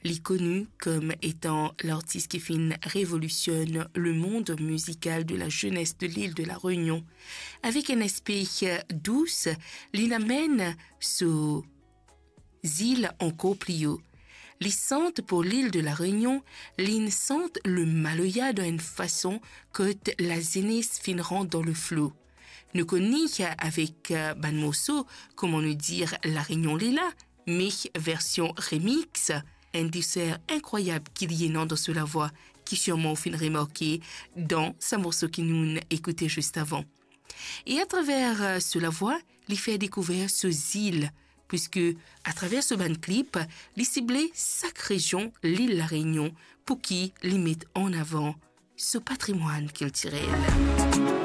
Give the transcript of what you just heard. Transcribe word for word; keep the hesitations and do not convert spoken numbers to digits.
est connu comme étant l'artiste qui fin révolutionne le monde musical de la jeunesse de l'île de la Réunion. Avec un aspect douce, il amène sur îles encore plus haut. Les sentent pour l'île de la Réunion, les sentent le Maloya d'une façon que la jeunesse finira dans le flot. Nous connaissons avec euh, ban morceau, comment nous dire la Réunion Lila, mais version remix, un dessert incroyable qu'il y a dans cela voix, qui sûrement fin remarqué dans ce morceau que nous écoutait juste avant. Et à travers euh, cela voix, il fait découvrir ce île, puisque à travers ce ban clip, il ciblait chaque région, l'île de la Réunion, pour qui il met en avant ce patrimoine culturel.